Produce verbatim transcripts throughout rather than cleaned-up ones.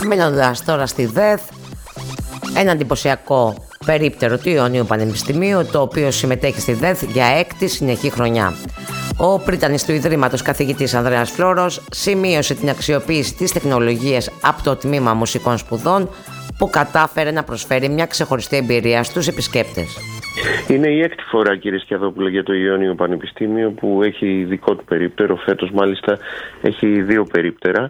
Μένοντας τώρα στη ΔΕΘ, ένα εντυπωσιακό περίπτερο του Ιωνίου Πανεπιστημίου, το οποίο συμμετέχει στη ΔΕΘ για έκτη συνεχή χρονιά. Ο πρίτανης του Ιδρύματος καθηγητής Ανδρέας Φλόρος σημείωσε την αξιοποίηση της τεχνολογίας από το Τμήμα Μουσικών Σπουδών, που κατάφερε να προσφέρει μια ξεχωριστή εμπειρία στους επισκέπτες. Είναι η έκτη φορά, κύριε Σκιαδόπουλε, για το Ιόνιο Πανεπιστήμιο που έχει δικό του περίπτερο. Φέτος μάλιστα έχει δύο περίπτερα,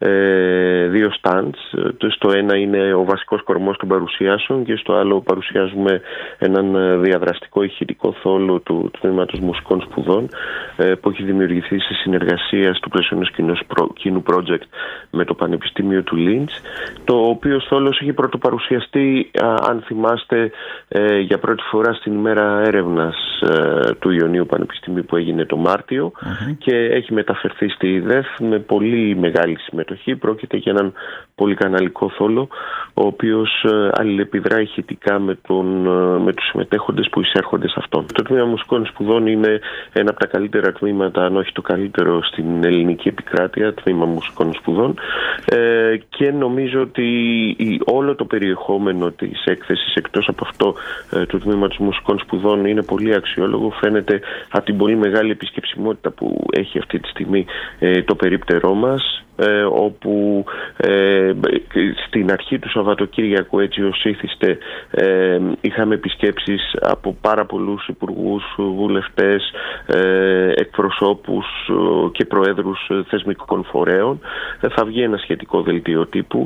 ε, δύο stands. Στο ένα είναι ο βασικός κορμός των παρουσιάσεων και στο άλλο παρουσιάζουμε έναν διαδραστικό ηχητικό θόλο του Τμήματος Μουσικών Σπουδών, ε, που έχει δημιουργηθεί σε συνεργασία στο πλαίσιο ενός κοινού project με το Πανεπιστήμιο του Λίντς, το οποίο θόλος έχει πρωτοπαρουσιαστεί, αν θυμάστε, ε, για πρώτη φορά στην ημέρα έρευνας ε, του Ιωνίου Πανεπιστημίου που έγινε το Μάρτιο, mm-hmm. και έχει μεταφερθεί στη ΔΕΘ με πολύ μεγάλη συμμετοχή. Πρόκειται για έναν πολυκαναλικό θόλο, ο οποίος ε, αλληλεπιδρά ηχητικά με, τον, ε, με τους συμμετέχοντες που εισέρχονται σε αυτόν. Το Τμήμα Μουσικών Σπουδών είναι ένα από τα καλύτερα τμήματα, αν όχι το καλύτερο, στην ελληνική επικράτεια, Τμήμα Μουσικών Σπουδών, ε, και νομίζω ότι η, όλο το περιεχόμενο της έκθεσης, εκτός από αυτό ε, του Τμήματος Μουσικών Σπουδών, είναι πολύ αξιόλογο. Φαίνεται από την πολύ μεγάλη επισκεψιμότητα που έχει αυτή τη στιγμή ε, το περίπτερό μας, ε, όπου ε, στην αρχή του Σαββατοκύριακου, έτσι ως ήθιστε, ε, είχαμε επισκέψεις από πάρα πολλούς υπουργούς, βουλευτές, ε, εκπροσώπους και προέδρους θεσμικών φορέων. Ε, θα βγει ένα σχετικό δελτίο τύπου,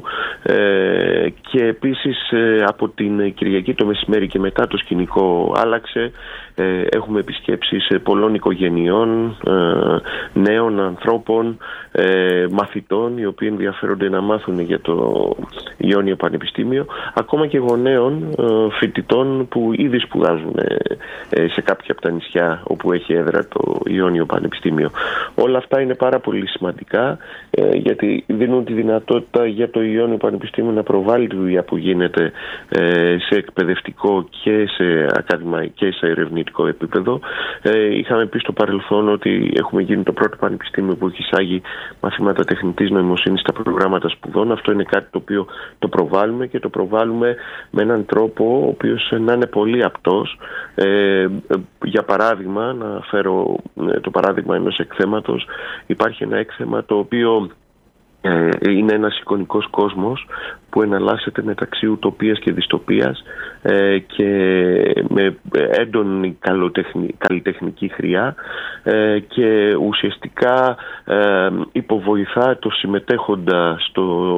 ε, και επίσης ε, από την Κυριακή το μεσημέρι και μετά το σκηνικό άλλαξε. Ε, έχουμε επισκέψεις πολλών οικογενειών, ε, νέων ανθρώπων, ε, μαθητών, οι οποίοι ενδιαφέρονται να μάθουν για το Ιόνιο Πανεπιστήμιο, ακόμα και γονέων, ε, φοιτητών που ήδη σπουδάζουν ε, σε κάποια από τα νησιά όπου έχει έδρα το Ιόνιο Πανεπιστήμιο. Όλα αυτά είναι πάρα πολύ σημαντικά, ε, γιατί δίνουν τη δυνατότητα για το Ιόνιο Πανεπιστήμιο να προβάλλει τη δουλειά που γίνεται ε, σε εκπαιδευτικό και σε ακαδημαϊκό και σε ερευνητικό επίπεδο. Ε, είχαμε πει στο παρελθόν ότι έχουμε γίνει το πρώτο πανεπιστήμιο που έχει εισάγει μαθήματα τεχνητής νοημοσύνης στα προγράμματα σπουδών. Αυτό είναι κάτι το οποίο το προβάλλουμε και το προβάλλουμε με έναν τρόπο ο οποίος να είναι πολύ απτός. Ε, για παράδειγμα, να φέρω το παράδειγμα ενός εκθέματος. Υπάρχει ένα έκθεμα το οποίο ε, είναι ένας εικονικός κόσμος που εναλλάσσεται μεταξύ ουτοπίας και δυστοπίας, ε, και με έντονη καλλιτεχνική χρειά, ε, και ουσιαστικά ε, υποβοηθά το συμμετέχοντα στο